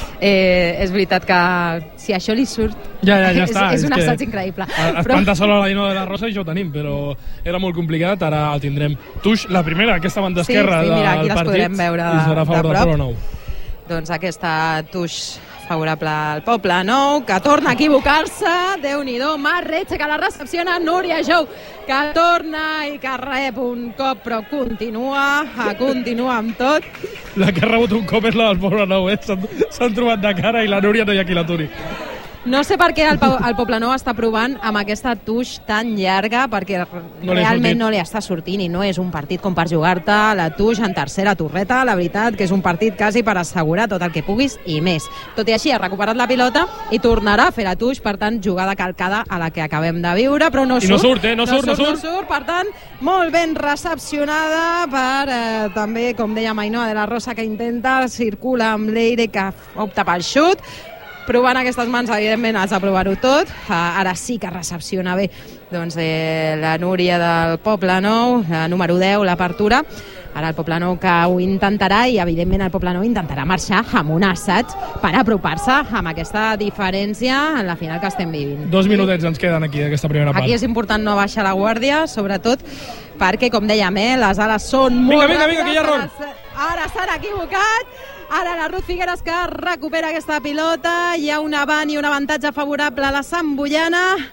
Eh, és veritat que si això li surt, ja, ja, ja és, està. és, és un assaig increïble. Espanta però... sola la Ainhoa de la Rosa i això ho tenim, però era molt complicat. Ara el tindrem. Tuix, la primera, aquesta banda esquerra sí, sí, mira, del partit. Podrem veure i serà a favor de del Poblenou. Doncs aquesta tuix favorable al Poblenou, que torna a equivocar-se. Déu-n'hi-do, Marretxe, que la recepciona Núria Jou, que torna i que rep un cop, però continua, continua amb tot. La que ha rebut un cop és la del Poblenou, eh? S'han trobat de cara i la Núria no hi ha qui l'aturi. No sé per què el, el Poblenou està provant amb aquesta tuix tan llarga, perquè no realment no li està sortint, i no és un partit com per jugar-te la tuix en tercera torreta. La veritat que és un partit quasi per assegurar tot el que puguis i més. Tot i així ha recuperat la pilota i tornarà a fer la tuix, per tant jugada calcada a la que acabem de viure, però no surt. I no surt, eh? No, no surt, no surt. No surt, per tant, molt ben recepcionada per eh, també, com deia Ainhoa de la Rosa, que intenta, circula amb Leire, que opta pel xut. Provant aquestes mans, evidentment, has de provar-ho tot. Uh, ara sí que recepciona bé doncs, eh, la Núria del Poblenou, la número deu, l'apertura. Ara el Poblenou, que ho intentarà, i evidentment el Poblenou intentarà marxar amb un assaig per apropar-se amb aquesta diferència en la final que estem vivint. Dos minutets ens queden aquí, aquesta primera part. Aquí és important no baixar la guàrdia, sobretot perquè, com dèiem, eh, les ales són molt vinga, vinga, vinga, que hi ha error. Ara s'han equivocat. Ara la Ruth Figueres, que recupera aquesta pilota. Hi ha un avant i un avantatge favorable a la Santboiana,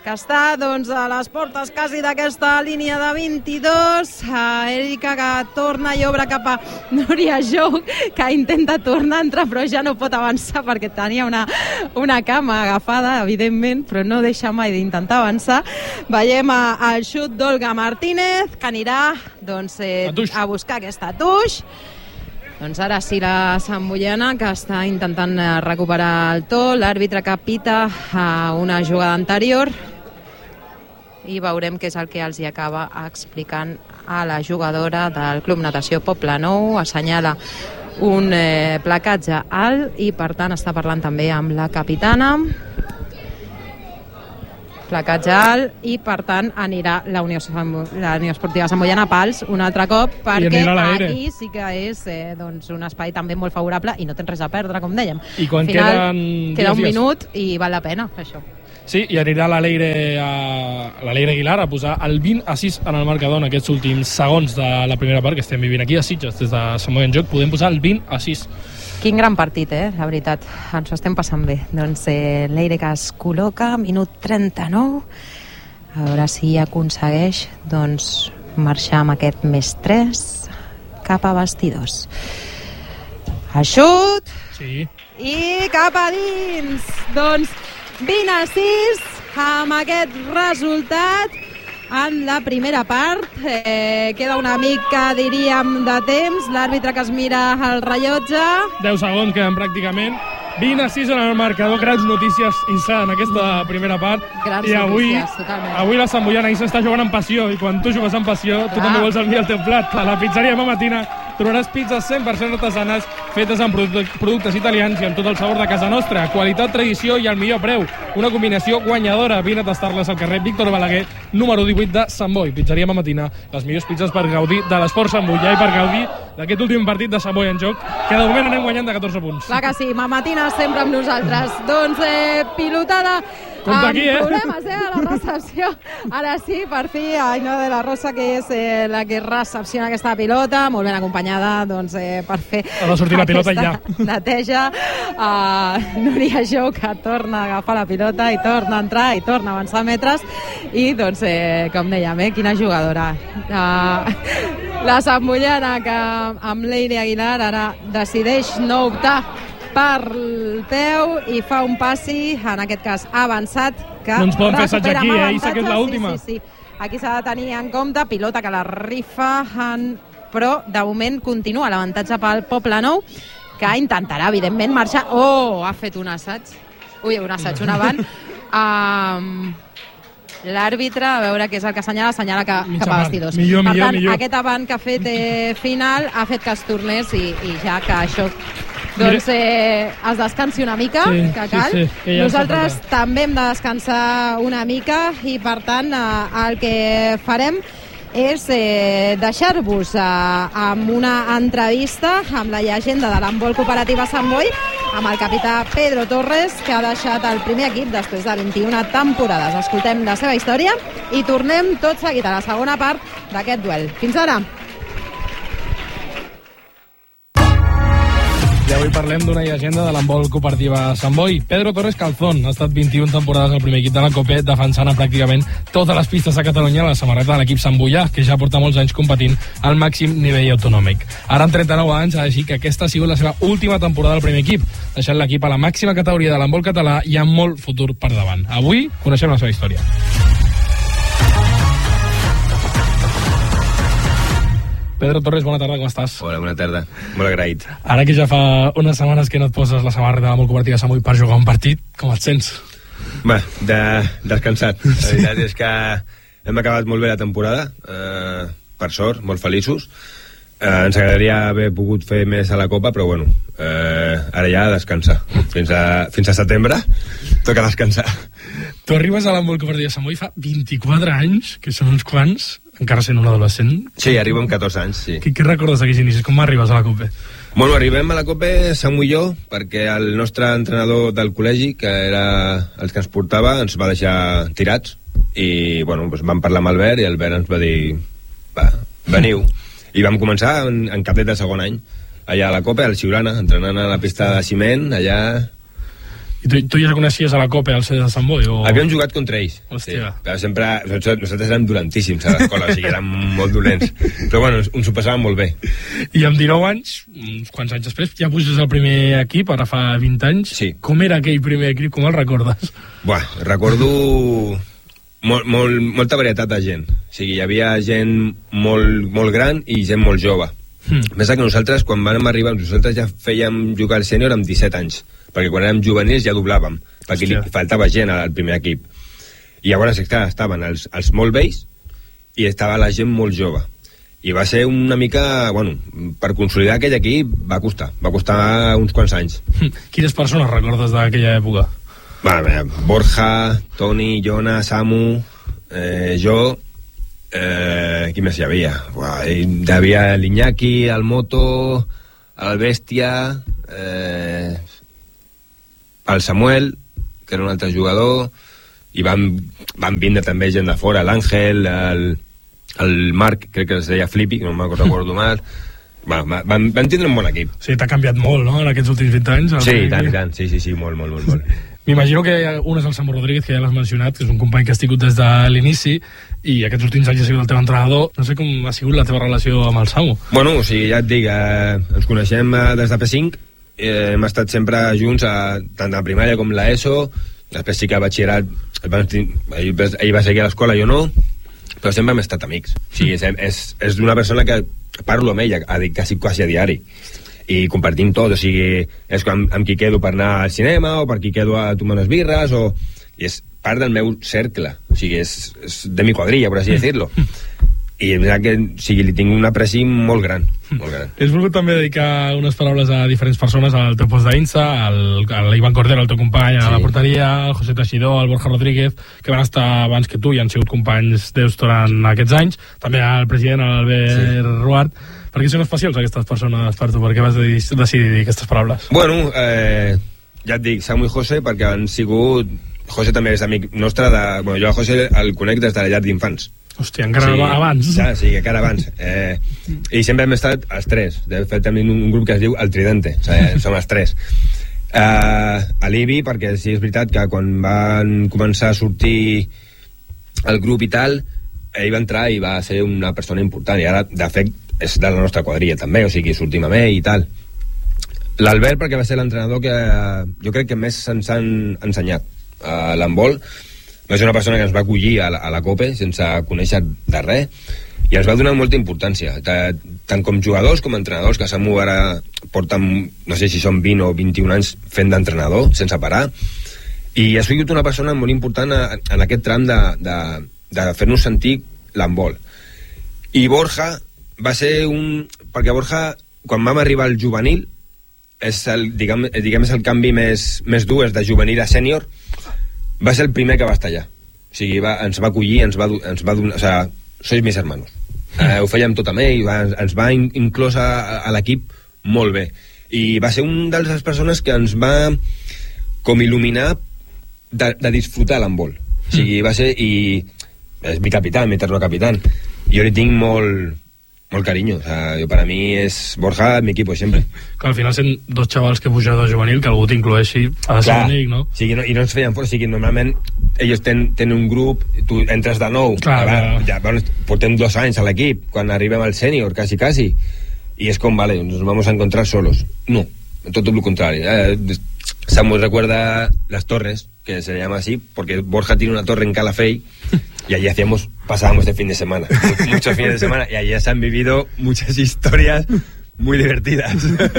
que està doncs, a les portes quasi d'aquesta línia de vint-i-dos. Uh, Erika que torna i obre cap a Núria Jou, que intenta tornar a entrar però ja no pot avançar perquè tenia una, una cama agafada, evidentment, però no deixa mai d'intentar avançar. Veiem uh, el xut d'Olga Martínez, que anirà doncs, eh, a, a buscar aquesta tuix. Doncs ara sí la Samboiana, que està intentant recuperar el to, l'àrbitre que pita a una jugada anterior, i veurem què és el que els hi acaba explicant a la jugadora del Club Natació Poblenou. Assenyala un eh, placatge alt i per tant està parlant també amb la capitana. Placatge alt i per tant anirà la Unió, la Unió Esportiva Samboiana pals un altre cop, perquè aquí sí que és eh, doncs, un espai també molt favorable i no tens res a perdre, com dèiem. I quan al final queden queda un dies. minut i val la pena això. Sí, i anirà l'Aleire Aguilar a posar el vint a sis en el marcador en aquests últims segons de la primera part que estem vivint aquí a Sitges, des de Sant Boi en Joc. Podem posar el vint a sis. Quin gran partit, eh? La veritat, ens ho estem passant bé. Doncs eh, l'Eire que es col·loca, minut trenta-nou, a veure si aconsegueix doncs, marxar amb aquest més tres cap a vestidors. El xut sí. I cap a dins. Doncs vint a sis amb aquest resultat en la primera part. Eh, queda una mica, diríem, de temps. L'àrbitre que es mira el rellotge. deu segons queden pràcticament. vint a sis en el marcador. Grans notícies, Issa, en aquesta primera part. Grans I avui, notícies, totalment. avui la Samboiana, Issa, està jugant amb passió, i quan tu jugues amb passió, tu Clar. també vols enviar el teu plat. A la pizzeria Mamatina trobaràs pizzas cent per cent artesanes, fetes amb productes italians i amb tot el sabor de casa nostra. Qualitat, tradició i el millor preu. Una combinació guanyadora. Vine a tastar-les al carrer Víctor Balaguer, número divuit de Sant Boi. Pizzeria Mamatina, les millors pizzas per gaudir de l'esport samboià i per gaudir d'aquest últim partit de Sant Boi en Joc, que de moment anem guanyant de catorze punts. Clar que sí, Mamatina sempre amb nosaltres. Doncs eh, pilotada Compte aquí, eh? Problemes, eh, a la recepció. Ara sí, per fi, Ainhoa de la Rosa, que és eh, la que recepciona aquesta pilota, molt ben acompanyada, doncs, eh, per fer ha de sortir la pilota ja. Neteja. Uh, Núria Jou, que torna a agafar la pilota i torna a entrar i torna a avançar metres. I, doncs, eh, com dèiem, eh, quina jugadora. Uh, la Samboiana, que amb l'Eire Aguilar ara decideix no optar per el peu i fa un passi, en aquest cas avançat, que no ens poden fer assaig aquí, eh? Issa, que és l'última. Sí, sí, sí. Aquí s'ha de tenir en compte, pilota que la rifa, en... però de moment continua l'avantatge pel Poblenou, que intentarà, evidentment, marxar. Oh, ha fet un assaig. Ui, un assaig, un avant. Um, L'àrbitre, a veure què és el que assenyala, assenyala que, cap a vestidors. Millor, per millor, tant, millor. aquest avant que ha fet eh, final ha fet que es tornés i, i ja que això doncs eh, es descansi una mica, sí, que cal. Sí, sí, que ja nosaltres també hem de descansar una mica i per tant eh, el que farem és eh, deixar-vos eh, amb una entrevista amb la llegenda de l'handbol cooperativa Sant Boi, amb el capità Pedro Torres, que ha deixat el primer equip després de vint-i-una temporades. Escoltem la seva història i tornem tot seguit a la segona part d'aquest duel. Fins ara! I avui parlem d'una llegenda de l'handbol cooperativa Sant Boi. Pedro Torres Calzón ha estat vint-i-una temporades al primer equip de la COPE, defensant a pràcticament totes les pistes a Catalunya la samarreta de l'equip samboià, que ja porta molts anys competint al màxim nivell autonòmic. Ara, amb trenta-nou anys, ha de dir que aquesta ha sigut la seva última temporada al primer equip, deixant l'equip a la màxima categoria de l'handbol català i amb molt futur per davant. Avui coneixem la seva història. Pedro Torres, bona tarda, com estàs? Hola, bona tarda. Molt agraït. Ara que ja fa unes setmanes que no et poses la samarreta de l'handbol cooperativa Sant Boi per jugar un partit, com et sents? Bé, de, descansat. La veritat és que hem acabat molt bé la temporada, eh, per sort, molt feliços. Eh, ens agradaria haver pogut fer més a la Copa, però bueno, eh, ara ja descansar. Fins a, fins a setembre toca descansar. Tu arribes a l'handbol cooperativa Sant Boi fa vint-i-quatre anys, que són uns quants, encara sent un adolescent. Sí, arribo amb catorze anys, sí. Què, què recordes d'aquells inicis? Com arribes a la COPE? Bueno, arribem a la COPE Sant Molló perquè el nostre entrenador del col·legi, que era el que ens portava, ens va deixar tirats i, bueno, doncs vam parlar amb Albert i Albert ens va dir, va, veniu. I vam començar en, en cadet de segon any, allà a la COPE, al Siurana, entrenant a la pista de ciment, allà... I tu, tu ja coneixies a la Copa al C de Sant Boi? O... Havíem jugat contra ells. Hòstia. Sí, però sempre, nosaltres érem dolentíssims a l'escola, o sigui, érem molt dolents. Però bueno, ens, ens ho passàvem molt bé. I amb dinou anys, uns quants anys després, ja puges al primer equip, ara fa vint anys. Sí. Com era aquell primer equip? Com el recordes? Buah, recordo molt, molt, molta varietat de gent. O sigui, hi havia gent molt, molt gran i gent molt jove. Hmm. Més que nosaltres, quan vam arribar, nosaltres ja fèiem jugar al sènior amb disset anys, perquè quan érem juvenils ja doblàvem, perquè li faltava gent al primer equip. I llavors, clar, estaven els, els molt vells i estava la gent molt jove. I va ser una mica, bueno, per consolidar aquell equip va costar, va costar uns quants anys. Quines persones recordes d'aquella època? Va, Borja, Toni, Jona, Samu, eh, jo... Eh, qui més hi havia? Uah, hi havia l'Iñaki, el Moto, el Bèstia, eh, el Samuel, que era un altre jugador, i van, van vindre també gent de fora, l'Àngel, el, el Marc, crec que es deia Flippy, no me'n recordo mal. Bueno, van, van tindre un bon equip. Sí, t'ha canviat molt, no?, en aquests últims vint anys. Sí, i tant, i tant, sí, sí, sí, molt, molt, molt, molt. M'imagino que un és el Samu Rodríguez, que ja l'has mencionat, que és un company que has tingut des de l'inici, i aquests últims anys ha sigut el teu entrenador. No sé com ha sigut la teva relació amb el Samu. Bueno, o sigui, ja et dic, eh, ens coneixem eh, des de P cinc, eh, hem estat sempre junts, a, tant a primària com l'ESO, després sí que a batxillerat, ell, ell va seguir a l'escola, jo no, però sempre hem estat amics. O sigui, és, és, és d'una persona que parlo amb ella, quasi, quasi a diari, i compartim tot, o sigui, és amb, amb qui quedo per anar al cinema, o per qui quedo a tomar unes birres, o... i és part del meu cercle, o sigui, és, és de mi quadrilla, per així dir-lo. I és veritat que, o sigui, li tinc un apreci molt gran, molt gran. Has volgut també dedicar unes paraules a diferents persones al teu post d'Insta, al, al Ivan Cordero, el teu company a sí. la porteria, al José Teixidor, al Borja Rodríguez, que van estar abans que tu i han sigut companys teus durant aquests anys, també al president, a l'Albert sí. Ruart. Per què són especials aquestes persones per tu? Per què vas decidir dir aquestes paraules? Bueno, eh, ja et dic, Samu i José, perquè han sigut... José també és amic nostre de... Bueno, jo a José el conec des de la llar d'infants. Hòstia, encara sí, abans. Ja, sí, encara abans. Eh, I sempre hem estat els tres. De fet, tenim un grup que es diu El Tridente. O sigui, som els tres. Eh, a l'Ibi, perquè sí és veritat que quan van començar a sortir el grup i tal, ell va entrar i va ser una persona important. I ara, de fet, és de la nostra quadrilla també, o sigui, sortim amb ell i tal. L'Albert, perquè va ser l'entrenador que jo crec que més ens han ensenyat a l'handbol. Va ser una persona que ens va acollir a la, a la Copa sense conèixer de res i ens va donar molta importància, tant com jugadors com entrenadors, que Samu ara porten, no sé si són vint o vint-i-un anys fent d'entrenador sense parar, i ha sigut una persona molt important a, en aquest tram de, de, de fer-nos sentir l'handbol. I Borja va ser un... perquè Borja, quan vam arribar al juvenil, és el, diguem, diguem és el canvi més, més dur, és de juvenil a sènior, va ser el primer que va estar allà. O sigui, va, ens va acollir, ens va, ens va donar... O sigui, sois mis hermanos. Eh, ho fèiem tot amb ell, va, ens va in, inclòs a, a l'equip molt bé. I va ser un de les persones que ens va com il·luminar de, de disfrutar l'handbol. O sigui, va ser... I és mi capitán, mi eterno capitán. Jo li tinc molt... molt carinyo, o sea, jo, per a mi és Borja, mi equipo, sempre. Que al final sent dos xavals que puja de juvenil, que algú t'incloeixi, ha de ser bonic, no? Sí, no, i no ens feien fora, o sigui, normalment ells tenen, tenen un grup, tu entres de nou, clar, ja, clar. Ja, bueno, portem dos anys a l'equip, quan arribem al sènior, quasi, quasi, y es com, vale, nos vamos a encontrar solos. No, todo lo contrario. Eh, Samu recuerda las torres, que se llama así, porque Borja tiene una torre en Calafell, y allí hacíamos, pasábamos de fin de semana, muchos fines de semana, y allí se han vivido muchas historias muy divertidas.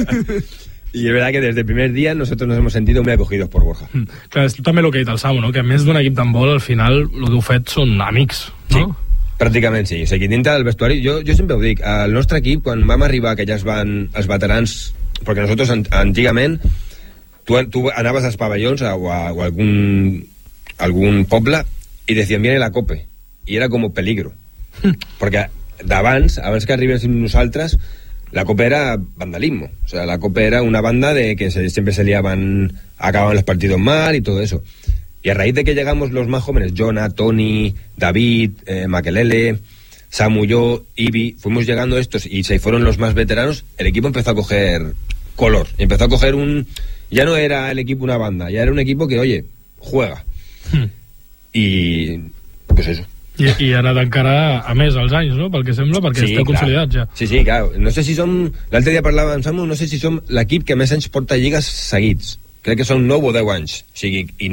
Y es verdad que desde el primer día nosotros nos hemos sentido muy acogidos por Borja. Mm. Clar, és també el que ha dit el Samu, no? Que a més d'un equip d'handbol, al final, el que heu fet són amics, no? Sí, pràcticament sí. O sigui, dintre del vestuari, jo, jo sempre ho dic, el nostre equip, quan vam arribar, que ja es van, els veterans, perquè nosaltres antigament, tu, tu anaves als pavellons o a, o a algun, algun poble, y decían, viene la Cope, y era como peligro, perquè d'abans, abans que arribéssim nosaltres, la Copa era vandalismo, o sea, la Copa era una banda de que se, siempre se liaban, acababan los partidos mal y todo eso, y a raíz de que llegamos los más jóvenes, Jonah, Tony, David, eh, Makelele, Samu, yo, Ibi, fuimos llegando estos y se fueron los más veteranos, el equipo empezó a coger color, empezó a coger un... ya no era el equipo una banda, ya era un equipo que, oye, juega. Mm. I, pues eso. I, i ha anat encara a més els anys, no? Pel que sembla, perquè sí, esteu consolidats ja. Sí, sí, clar. No sé si som... L'altre dia parlava amb Samu, no sé si som l'equip que més anys porta lligues seguits. Crec que són nou o deu anys. O sigui, i,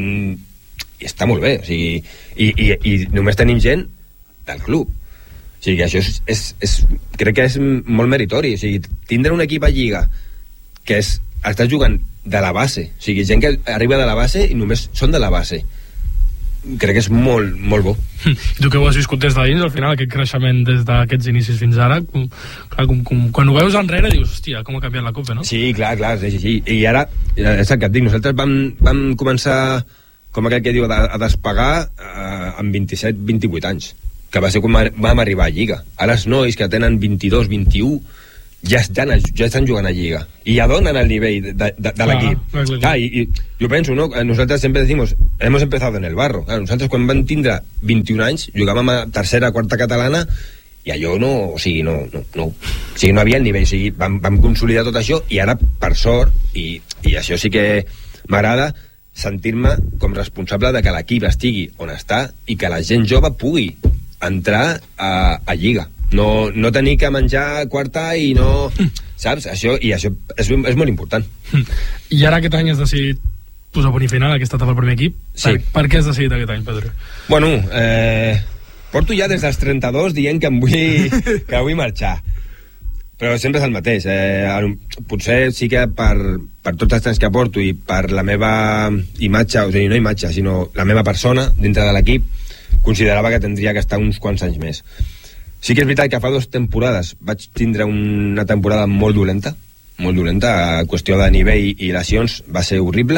i està molt bé. O sigui, i, i, i només tenim gent del club. O sigui, això és, és, és... Crec que és molt meritori. O sigui, tindre un equip a lliga que és... Estàs jugant de la base. O sigui, gent que arriba de la base i només són de la base. Crec que és molt, molt bo. Tu que ho has viscut des de dins, al final, aquest creixement des d'aquests inicis fins ara, com, clar, com, com, quan ho veus enrere dius, hòstia, com ha canviat la Copa, no? Sí, clar, clar, sí, sí, sí. I ara, és el que et dic, nosaltres vam, vam començar, com aquell que diu, a, a despegar eh, amb vint-i-set vint-i-vuit anys, que va ser quan vam arribar a Lliga. Ara els nois que tenen vint-i-dos vint-i-u ja estan, ja estan jugant a Lliga i ja donen el nivell de, de, de l'equip. Ah, clar, i, i jo penso, no? Nosaltres sempre decimos, hemos empezado en el barro. Clar, nosaltres quan vam tindre vint-i-un anys jugàvem a tercera, quarta catalana i allò no, o sigui, no, no, no, o sigui, no havia el nivell, o sigui, vam, vam consolidar tot això i ara, per sort, i, i això sí que m'agrada, sentir-me com responsable de que l'equip estigui on està i que la gent jove pugui entrar a, a Lliga. No, no tenir que menjar quarta i no... Saps? Això, i això és, és molt important. I ara aquest any has decidit posar punt i final a aquesta etapa al primer equip? Sí. Per, per què has decidit aquest any, Pedro? Bueno, eh, porto ja des dels trenta-dos dient que em vull, que vull marxar. Però sempre és el mateix. Eh, potser sí que per, per tots els temps que porto i per la meva imatge, o sigui, no imatge, sinó la meva persona dintre de l'equip, considerava que tindria que estar uns quants anys més. Sí que és veritat que fa dues temporades vaig tindre una temporada molt dolenta, molt dolenta, a qüestió de nivell i lesions, va ser horrible.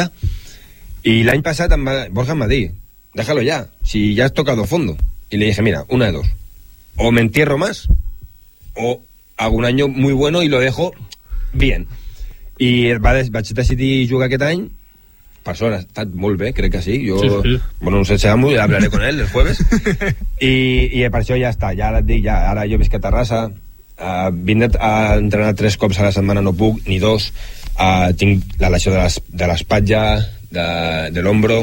Y l'any passat em va, Borja em va dir, déjalo ya, si ya has tocado fondo. Y le dije, mira, una de dos, o me entierro más, o hago un año muy bueno y lo dejo bien. I va, vaig decidir jugar aquest any. Per sort ha estat molt bé, crec que sí. Jo, sí, sí. Bueno, no sé si hablaré con él el jueves. I, i per això ja està, ja ara et dic, ja, ara jo visc a Terrassa, uh, vinc a entrenar tres cops a la setmana, no puc, ni dos, uh, tinc la lesió de l'espatlla, de, de l'ombro,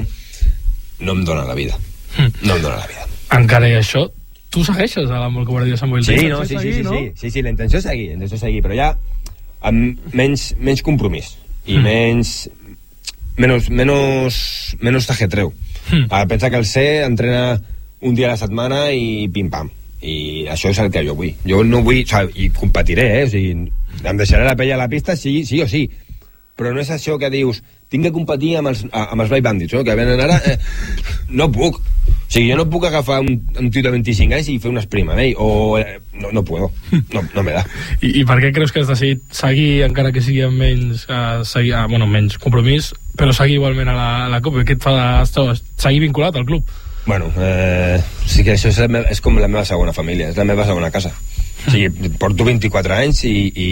no em dóna la vida. No em dóna la vida. Encara i això, tu segueixes a l'Ambol Guàrdia de Sant Boi? Sí, no, sí, sí, sí, sí, sí, sí, la intenció és seguir, la intenció és seguir, però ja amb menys, menys compromís i mm. menys... menos menos menos ajetreu. Hmm. Ah, pensa que el C entrena un dia a la setmana i pim-pam. I això és el que jo vull. Jo no vull... O sigui, i competiré, eh? O sigui, em deixaré la pell a la pista, sí, sí o sí. Però no és això que dius, tinc que competir amb els, amb els Black Bandits, no? Que venen ara... Eh, no puc. O sigui, jo no puc agafar un, un tio de vint-i-cinc anys i fer un sprint amb ell. O... Eh, no, no puedo. No, no me da. I, I per què creus que has decidit seguir, encara que sigui amb menys, uh, seguir, uh, bueno, menys compromís, però seguir igualment a la, a la Copa? Què et fa de, seguir vinculat al club? Bueno, eh, sí que això és, la meva, és com la meva segona família, és la meva segona casa. O sigui, porto vint-i-quatre anys i, i,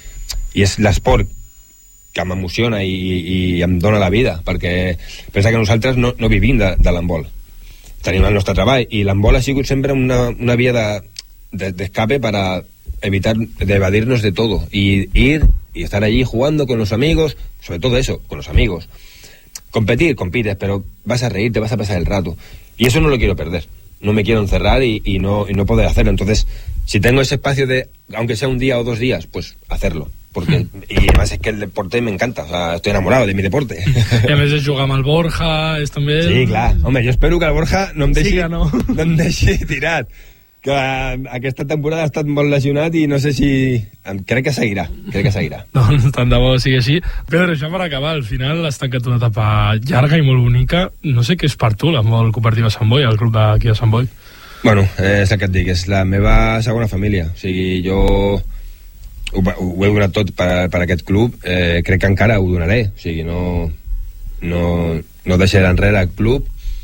i és l'esport que m'emociona i, i em dona la vida, perquè pensa que nosaltres no, no vivim de, de l'handbol. Tenim el nostre treball i l'handbol ha sigut sempre una, una via de, de, de escape para evitar, de evadirnos de todo y ir y estar allí jugando con los amigos, sobre todo eso, con los amigos. Competir, compites, pero vas a reír, te vas a pasar el rato. Y eso no lo quiero perder. No me quiero encerrar y, y, no, y no poder hacerlo. Entonces, si tengo ese espacio de, aunque sea un día o dos días, pues hacerlo. Porque, y además es que el deporte me encanta, o sea, estoy enamorado de mi deporte. I a més és jugar amb el Borja, és també... Sí, clar. Home, jo espero que el Borja no em deixi, sí, no. no em deixi tirat. Que aquesta temporada ha estat molt lesionat i no sé si... Crec que seguirà, crec que seguirà. Doncs tant de bo sigui així. Pedro, això per acabar, al final has tancat una etapa llarga i molt bonica. No sé què és per tu l'handbol cooperativa Sant Boi, el club d'aquí de Sant Boi. Bueno, eh, és el que et dic, és la meva segona família. O sigui, jo... Ho, ho he donat tot per, per aquest club, eh, crec que encara ho donaré, o sigui, no no, no deixaré enrere el club.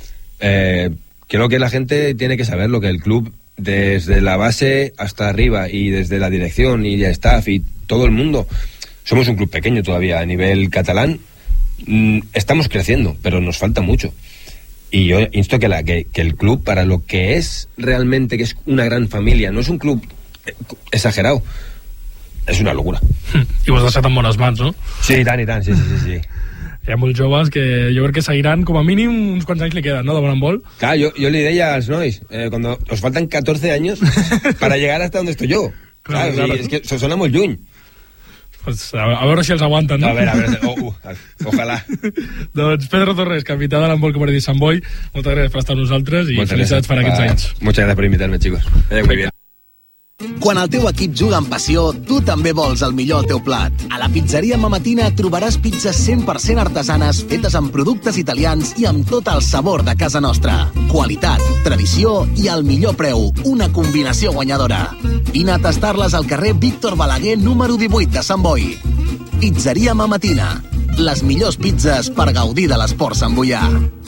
eh, creo que la gente tiene que saberlo, que el club desde la base hasta arriba y desde la dirección y el staff y todo el mundo, somos un club pequeño todavía a nivel catalán. mm, estamos creciendo, pero nos falta mucho. Y yo insto que, la, que, que el club, para lo que es realmente, que es una gran familia, no es un club exagerado, és una locura. I ho has deixat en bones mans, no? Sí, i tant, i tant, sí, sí, sí, sí. hi ha molts joves que jo crec que seguiran, com a mínim, uns quants anys li queden, no?, de bon handbol. Clar, jo, jo li deia als nois, eh, cuando os faltan catorce años para llegar hasta donde estoy yo. Clar, claro, claro. És que se sona molt lluny. Pues a, a veure si els aguanten, no? A veure, a veure, oh, uh, ojalà. Doncs Pedro Torres, capità de l'handbol com a dit Sant Boi, moltes gràcies per estar amb nosaltres i moltes felicitats per aquests anys. Muchas gracias por invitarme, chicos. Eh, muy bien. Quan el teu equip juga amb passió, tu també vols el millor al teu plat. A la pizzeria Mamatina trobaràs pizzas cent per cent artesanes fetes amb productes italians i amb tot el sabor de casa nostra. Qualitat, tradició i el millor preu. Una combinació guanyadora. Vine a tastar-les al carrer Víctor Balaguer número divuit de Sant Boi. Pizzeria Mamatina. Les millors pizzas per gaudir de l'esport santboià.